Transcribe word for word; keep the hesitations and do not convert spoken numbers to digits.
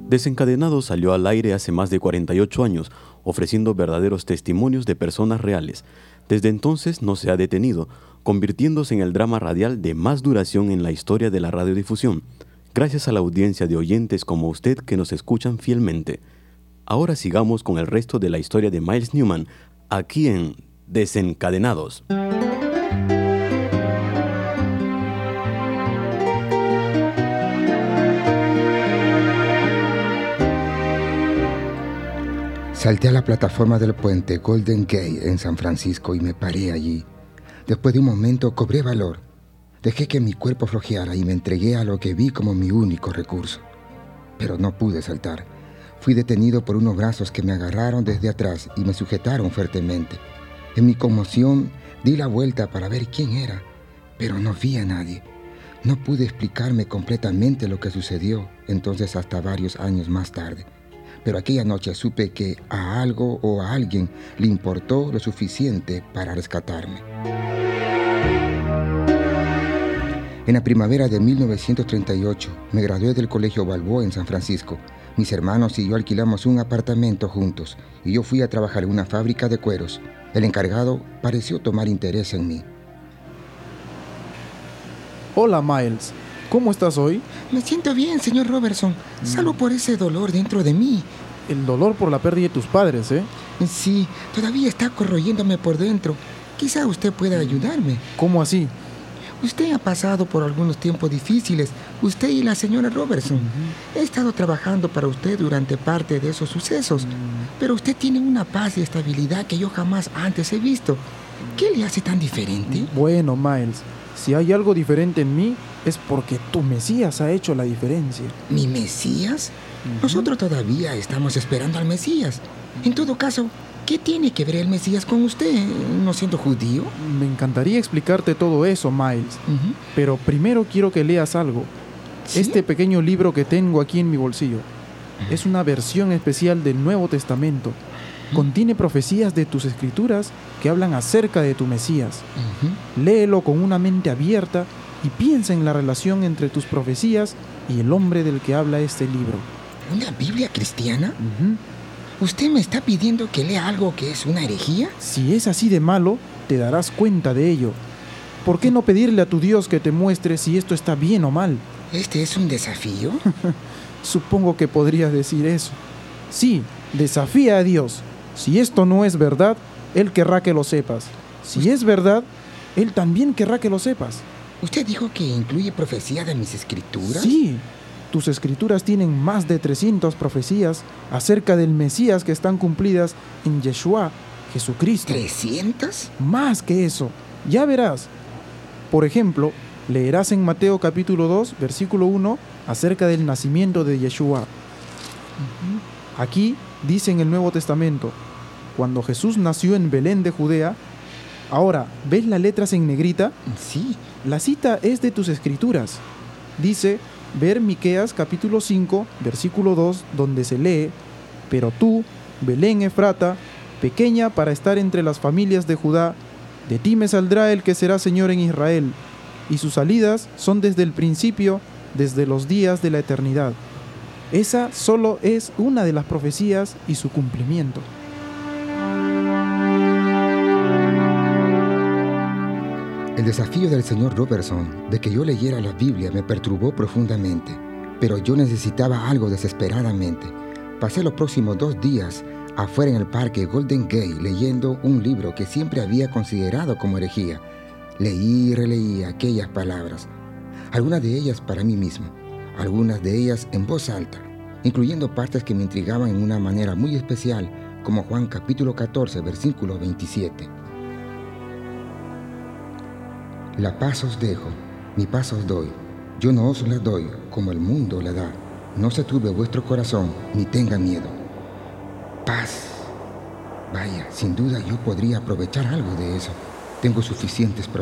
Desencadenados salió al aire hace más de cuarenta y ocho años, ofreciendo verdaderos testimonios de personas reales. Desde entonces no se ha detenido, convirtiéndose en el drama radial de más duración en la historia de la radiodifusión, gracias a la audiencia de oyentes como usted que nos escuchan fielmente. Ahora sigamos con el resto de la historia de Miles Newman, aquí en Desencadenados. Salté a la plataforma del puente Golden Gate en San Francisco y me paré allí. Después de un momento cobré valor. Dejé que mi cuerpo flojeara y me entregué a lo que vi como mi único recurso. Pero no pude saltar. Fui detenido por unos brazos que me agarraron desde atrás y me sujetaron fuertemente. En mi conmoción di la vuelta para ver quién era, pero no vi a nadie. No pude explicarme completamente lo que sucedió entonces hasta varios años más tarde. Pero aquella noche supe que a algo o a alguien le importó lo suficiente para rescatarme. En la primavera de mil novecientos treinta y ocho me gradué del Colegio Balboa en San Francisco. Mis hermanos y yo alquilamos un apartamento juntos y yo fui a trabajar en una fábrica de cueros. El encargado pareció tomar interés en mí. Hola, Miles. ¿Cómo estás hoy? Me siento bien, señor Robertson, salvo por ese dolor dentro de mí. El dolor por la pérdida de tus padres, ¿eh? Sí, todavía está corroyéndome por dentro. Quizá usted pueda ayudarme. ¿Cómo así? Usted ha pasado por algunos tiempos difíciles, usted y la señora Robertson. Uh-huh. He estado trabajando para usted durante parte de esos sucesos, uh-huh. pero usted tiene una paz y estabilidad que yo jamás antes he visto. ¿Qué le hace tan diferente? Bueno, Miles, si hay algo diferente en mí, es porque tu Mesías ha hecho la diferencia. ¿Mi Mesías? Uh-huh. Nosotros todavía estamos esperando al Mesías. En todo caso, ¿qué tiene que ver el Mesías con usted, no siendo judío? Me encantaría explicarte todo eso, Miles. Uh-huh. Pero primero quiero que leas algo. ¿Sí? Este pequeño libro que tengo aquí en mi bolsillo uh-huh. es una versión especial del Nuevo Testamento. Uh-huh. Contiene profecías de tus escrituras que hablan acerca de tu Mesías. Uh-huh. Léelo con una mente abierta y piensa en la relación entre tus profecías y el hombre del que habla este libro. ¿Una Biblia cristiana? Uh-huh. ¿Usted me está pidiendo que lea algo que es una herejía? Si es así de malo, te darás cuenta de ello. ¿Por qué no pedirle a tu Dios que te muestre si esto está bien o mal? ¿Este es un desafío? Supongo que podrías decir eso. Sí, desafía a Dios. Si esto no es verdad, Él querrá que lo sepas. Si es verdad, Él también querrá que lo sepas. ¿Usted dijo que incluye profecía de mis escrituras? Sí. Tus escrituras tienen más de trescientas profecías acerca del Mesías que están cumplidas en Yeshua, Jesucristo. ¿trescientas? Más que eso. Ya verás. Por ejemplo, leerás en Mateo capítulo dos, versículo uno, acerca del nacimiento de Yeshua. Uh-huh. Aquí dice en el Nuevo Testamento, cuando Jesús nació en Belén de Judea. Ahora, ¿ves las letras en negrita? Sí. La cita es de tus escrituras. Dice, ver Miqueas capítulo cinco, versículo dos, donde se lee, pero tú, Belén Efrata, pequeña para estar entre las familias de Judá, de ti me saldrá el que será Señor en Israel, y sus salidas son desde el principio, desde los días de la eternidad. Esa solo es una de las profecías y su cumplimiento. El desafío del señor Robertson de que yo leyera la Biblia me perturbó profundamente, pero yo necesitaba algo desesperadamente. Pasé los próximos dos días afuera en el parque Golden Gate leyendo un libro que siempre había considerado como herejía. Leí y releí aquellas palabras, algunas de ellas para mí mismo, algunas de ellas en voz alta, incluyendo partes que me intrigaban en una manera muy especial, como Juan capítulo catorce, versículo veintisiete. La paz os dejo, mi paz os doy. Yo no os la doy como el mundo la da. No se turbe vuestro corazón, ni tenga miedo. Paz. Vaya, sin duda yo podría aprovechar algo de eso. Tengo suficientes problemas.